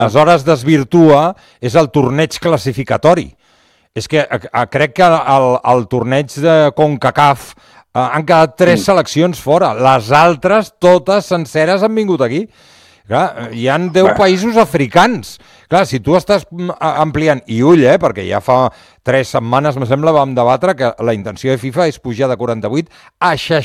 aleshores desvirtua és el torneig classificatori. És que crec que el torneig de CONCACAF han quedat 3 seleccions fora. Les altres, totes senceres, han vingut aquí. Clar, hi ha 10 països africans. Clar, si tu estàs ampliant, i ull, perquè ja fa 3 setmanes, me sembla, vam debatre que la intenció de FIFA és pujar de 48 a 60